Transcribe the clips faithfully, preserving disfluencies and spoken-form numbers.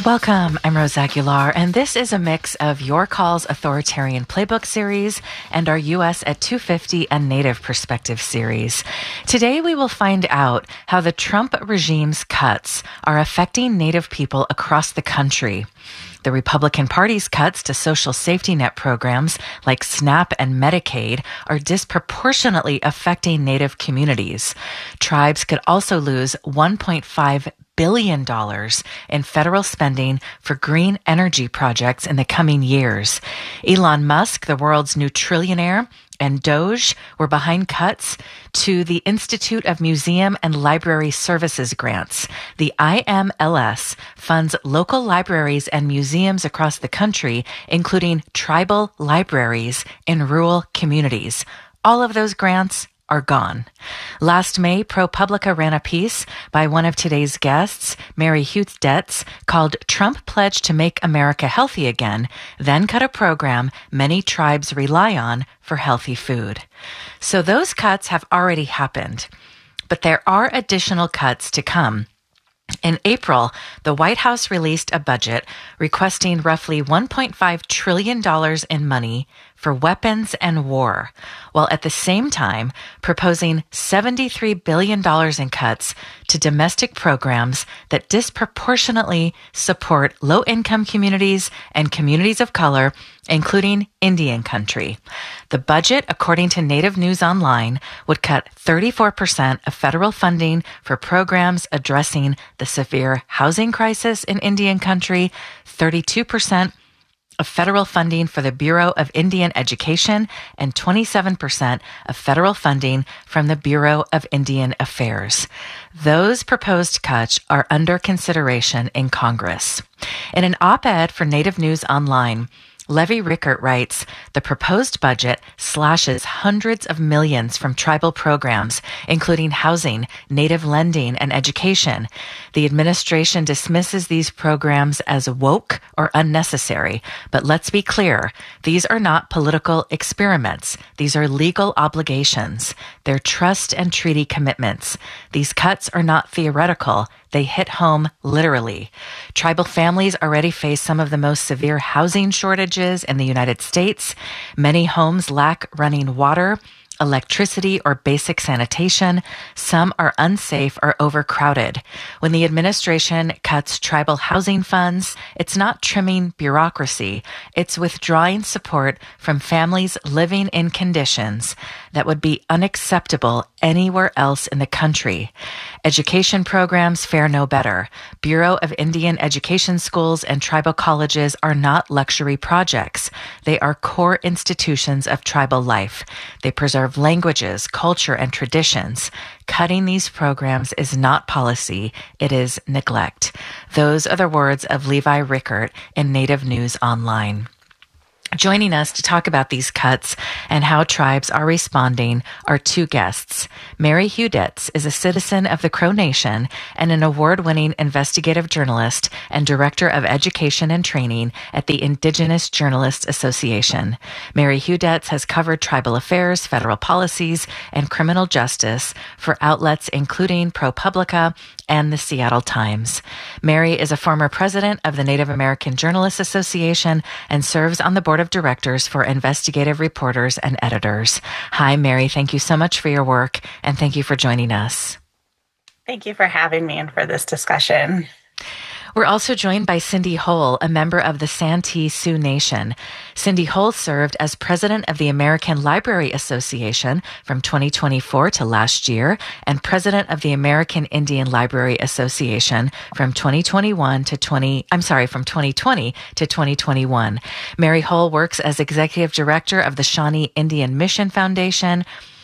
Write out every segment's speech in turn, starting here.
Welcome, I'm Rose Aguilar, and this is a mix of Your Call's Authoritarian Playbook series and our U S at two fifty and Native Perspective series. Today we will find out how the Trump regime's cuts are affecting Native people across the country. The Republican Party's cuts to social safety net programs like SNAP and Medicaid are disproportionately affecting Native communities. Tribes could also lose one point five billion dollars in federal spending for green energy projects in the coming years. Elon Musk, the world's new trillionaire, and Doge were behind cuts to the Institute of Museum and Library Services grants. The I M L S funds local libraries and museums across the country, including tribal libraries in rural communities. All of those grants are gone. Last May, ProPublica ran a piece by one of today's guests, Mary Hudetz, called Trump Pledged to Make America Healthy Again, then cut a program many tribes rely on for healthy food. So those cuts have already happened, but there are additional cuts to come. In April, the White House released a budget requesting roughly one point five trillion dollars in money for weapons and war, while at the same time proposing seventy-three billion dollars in cuts to domestic programs that disproportionately support low-income communities and communities of color, including Indian country. The budget, according to Native News Online, would cut thirty-four percent of federal funding for programs addressing the severe housing crisis in Indian country, thirty-two percent of federal funding for the Bureau of Indian Education, and twenty-seven percent of federal funding from the Bureau of Indian Affairs. Those proposed cuts are under consideration in Congress. In an op-ed for Native News Online, Levy Rickert writes, the proposed budget slashes hundreds of millions from tribal programs, including housing, native lending, and education. The administration dismisses these programs as woke or unnecessary, but let's be clear, these are not political experiments. These are legal obligations. They're trust and treaty commitments. These cuts are not theoretical. They hit home literally. Tribal families already face some of the most severe housing shortages in the United States. Many homes lack running water, electricity, or basic sanitation. Some are unsafe or overcrowded. When the administration cuts tribal housing funds, it's not trimming bureaucracy. It's withdrawing support from families living in conditions that would be unacceptable anywhere else in the country. Education programs fare no better. Bureau of Indian Education schools and tribal colleges are not luxury projects. They are core institutions of tribal life. They preserve languages, culture, and traditions. Cutting these programs is not policy, it is neglect. Those are the words of Levi Rickert in Native News Online. Joining us to talk about these cuts and how tribes are responding are two guests. Mary Hudetz is a citizen of the Crow Nation and an award-winning investigative journalist and director of education and training at the Indigenous Journalists Association. Mary Hudetz has covered tribal affairs, federal policies, and criminal justice for outlets including ProPublica and the Seattle Times. Mary is a former president of the Native American Journalists Association and serves on the board of directors for investigative reporters and editors. Hi, Mary. Thank you so much for your work, and thank you for joining us. Thank you for having me and for this discussion. We're also joined by Cindy Hole, a member of the Santee Sioux Nation. Cindy Hole served as president of the American Library Association from twenty twenty-four to last year and president of the American Indian Library Association from twenty twenty-one to twenty, I'm sorry, from twenty twenty to twenty twenty-one. Mary Hole works as executive director of the Shawnee Indian Mission Foundation,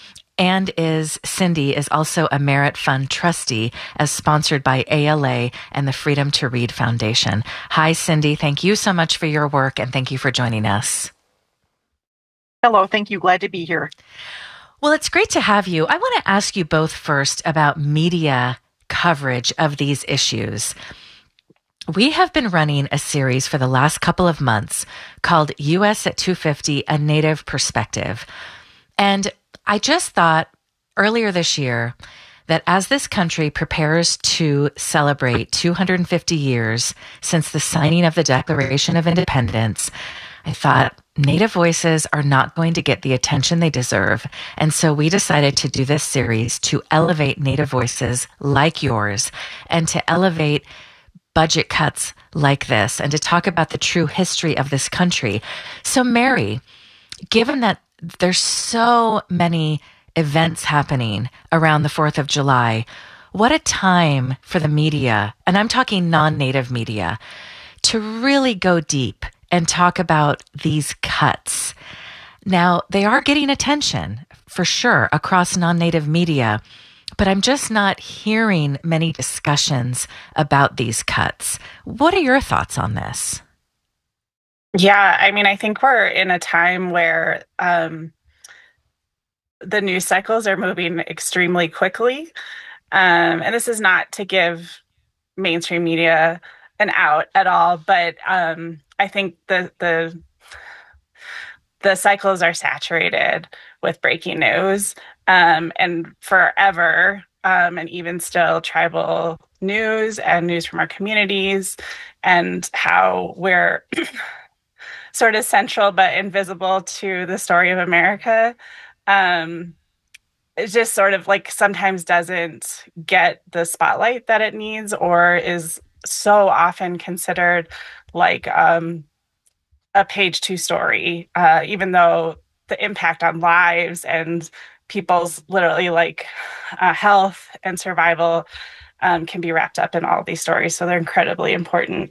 and is Cindy is also a Merit Fund trustee as sponsored by A L A and the Freedom to Read Foundation. Hi, Cindy. Thank you so much for your work, and thank you for joining us. Hello. Thank you. Glad to be here. Well, it's great to have you. I want to ask you both first about media coverage of these issues. We have been running a series for the last couple of months called U S at two fifty, A Native Perspective. And I just thought earlier this year that as this country prepares to celebrate two hundred fifty years since the signing of the Declaration of Independence, I thought Native voices are not going to get the attention they deserve. And so we decided to do this series to elevate Native voices like yours and to elevate budget cuts like this and to talk about the true history of this country. So Mary, given that there's so many events happening around the fourth of July, what a time for the media, and I'm talking non-Native media, to really go deep and talk about these cuts. Now, they are getting attention for sure across non-Native media, but I'm just not hearing many discussions about these cuts. What are your thoughts on this? Yeah, I mean, I think we're in a time where um, the news cycles are moving extremely quickly. Um, and this is not to give mainstream media an out at all, but um, I think the the the cycles are saturated with breaking news, um, and forever, um, and even still, tribal news and news from our communities, and how we're sort of central but invisible to the story of America. Um, it just sort of like sometimes doesn't get the spotlight that it needs, or is so often considered like um, a page two story, uh, even though the impact on lives and people's literally like uh, health and survival um, can be wrapped up in all of these stories. So they're incredibly important.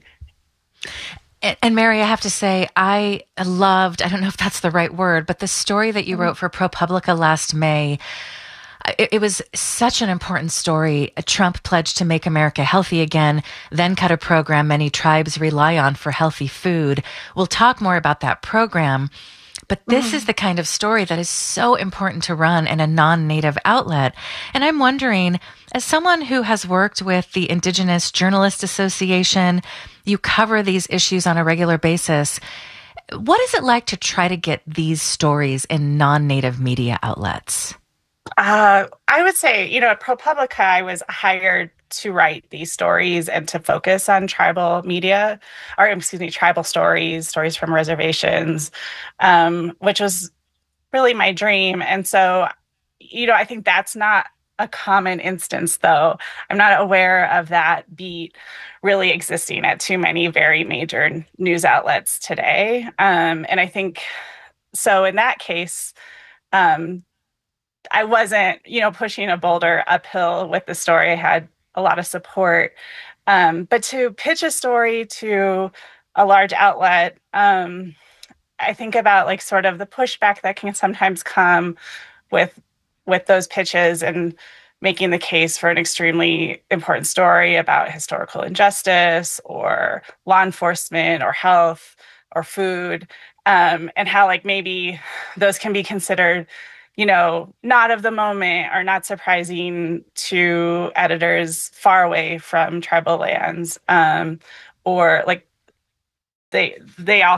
And, and Mary, I have to say, I loved, I don't know if that's the right word, but the story that you wrote for ProPublica last May, it, it was such an important story. Trump pledged to make America healthy again, then cut a program many tribes rely on for healthy food. We'll talk more about that program. But this mm-hmm. is the kind of story that is so important to run in a non-Native outlet. And I'm wondering, as someone who has worked with the Indigenous Journalist Association, you cover these issues on a regular basis. What is it like to try to get these stories in non-Native media outlets? Uh, I would say, you know, at ProPublica, I was hired to write these stories and to focus on tribal media, or excuse me, tribal stories, stories from reservations, um, which was really my dream. And so, you know, I think that's not a common instance, though. I'm not aware of that beat really existing at too many very major news outlets today. Um, and I think, so in that case, um, I wasn't, you know, pushing a boulder uphill with the story. I had a lot of support. Um, but to pitch a story to a large outlet, um, I think about like sort of the pushback that can sometimes come with with those pitches and making the case for an extremely important story about historical injustice or law enforcement or health or food, um, and how like maybe those can be considered, you know, not of the moment or not surprising to editors far away from tribal lands, um, or like they they